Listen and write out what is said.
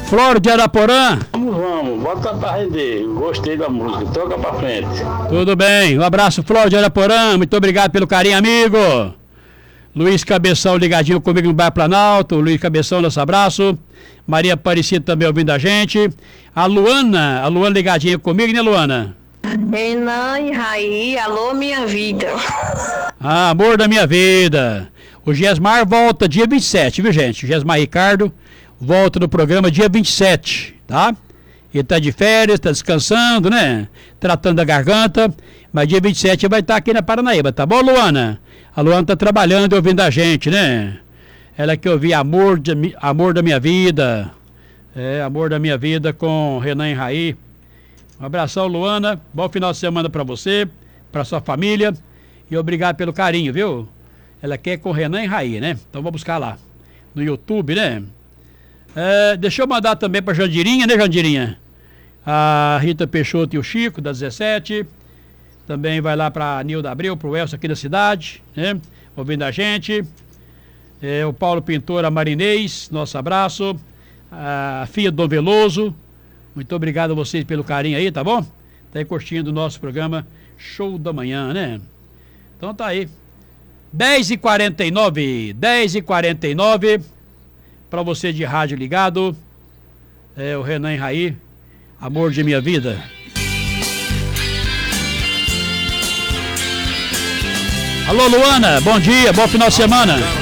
Flor de Araporã. Vamos, bota pra render. Gostei da música, toca pra frente. Tudo bem, um abraço, Flor de Araporã, muito obrigado pelo carinho, amigo. Luiz Cabeção ligadinho comigo no Bairro Planalto. Luiz Cabeção, nosso abraço. Maria Aparecida também ouvindo a gente. A Luana ligadinha comigo, né, Luana? Renan e Raí, alô minha vida. Ah, amor da minha vida. O Gesmar volta dia 27, viu, gente? O Gesmar Ricardo volta no programa dia 27, tá? Ele tá de férias, tá descansando, né? Tratando da garganta. Mas dia 27 vai estar aqui na Paranaíba, tá bom, Luana? A Luana tá trabalhando e ouvindo a gente, né? Ela que ouvia Amor da Minha Vida. Amor da Minha Vida com Renan e Raí. Um abração, Luana. Bom final de semana pra você, pra sua família. E obrigado pelo carinho, viu? Ela quer com Renan e Raí, né? Então vamos buscar lá no YouTube, né? Deixa eu mandar também pra Jandirinha, né, Jandirinha? A Rita Peixoto e o Chico, da 17. Também vai lá pra Nilda Abreu, pro Elcio aqui da cidade, né? Ouvindo a gente. O Paulo Pintor, a Marinês, nosso abraço. A filha do Dom Veloso. Muito obrigado a vocês pelo carinho aí, tá bom? Tá aí curtindo o nosso programa Show da Manhã, né? Então tá aí. 10h49. Pra você de rádio ligado. O Renan e Raí. Amor de Minha Vida. Alô, Luana, bom dia, bom final de semana.